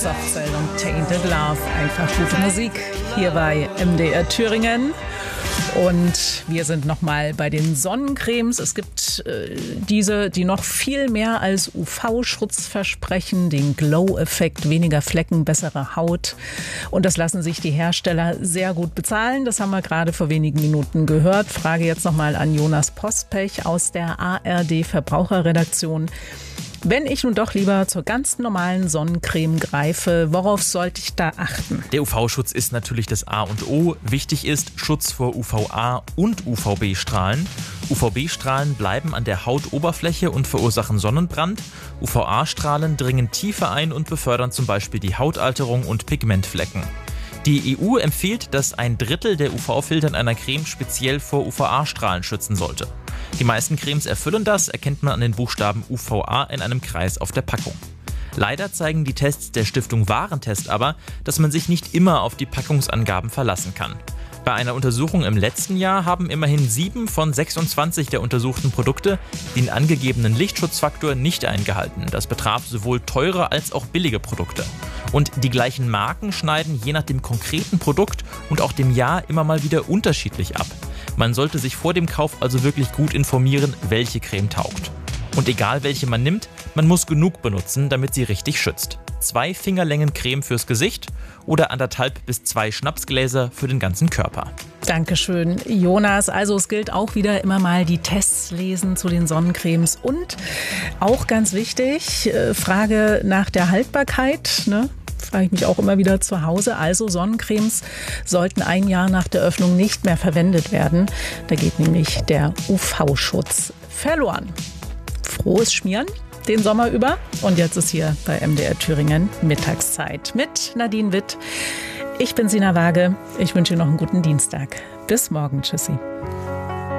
Softcell und Tainted Love, einfach gute Musik hier bei MDR Thüringen. Und wir sind nochmal bei den Sonnencremes. Es gibt diese, die noch viel mehr als UV-Schutz versprechen, den Glow-Effekt, weniger Flecken, bessere Haut. Und das lassen sich die Hersteller sehr gut bezahlen. Das haben wir gerade vor wenigen Minuten gehört. Frage jetzt nochmal an Jonas Pospech aus der ARD Verbraucherredaktion. Wenn ich nun doch lieber zur ganz normalen Sonnencreme greife, worauf sollte ich da achten? Der UV-Schutz ist natürlich das A und O. Wichtig ist Schutz vor UVA und UVB-Strahlen. UVB-Strahlen bleiben an der Hautoberfläche und verursachen Sonnenbrand. UVA-Strahlen dringen tiefer ein und befördern zum Beispiel die Hautalterung und Pigmentflecken. Die EU empfiehlt, dass 1/3 der UV-Filter in einer Creme speziell vor UVA-Strahlen schützen sollte. Die meisten Cremes erfüllen das, erkennt man an den Buchstaben UVA in einem Kreis auf der Packung. Leider zeigen die Tests der Stiftung Warentest aber, dass man sich nicht immer auf die Packungsangaben verlassen kann. Bei einer Untersuchung im letzten Jahr haben immerhin 7 von 26 der untersuchten Produkte den angegebenen Lichtschutzfaktor nicht eingehalten. Das betraf sowohl teure als auch billige Produkte. Und die gleichen Marken schneiden je nach dem konkreten Produkt und auch dem Jahr immer mal wieder unterschiedlich ab. Man sollte sich vor dem Kauf also wirklich gut informieren, welche Creme taugt. Und egal welche man nimmt, man muss genug benutzen, damit sie richtig schützt. 2 Fingerlängen Creme fürs Gesicht oder 1,5 bis 2 Schnapsgläser für den ganzen Körper. Dankeschön, Jonas. Also es gilt auch wieder immer mal die Tests lesen zu den Sonnencremes. Und auch ganz wichtig, Frage nach der Haltbarkeit, ne? Frage ich mich auch immer wieder zu Hause. Also Sonnencremes sollten 1 Jahr nach der Öffnung nicht mehr verwendet werden. Da geht nämlich der UV-Schutz verloren. Frohes Schmieren den Sommer über. Und jetzt ist hier bei MDR Thüringen Mittagszeit mit Nadine Witt. Ich bin Sina Waage. Ich wünsche Ihnen noch einen guten Dienstag. Bis morgen. Tschüssi.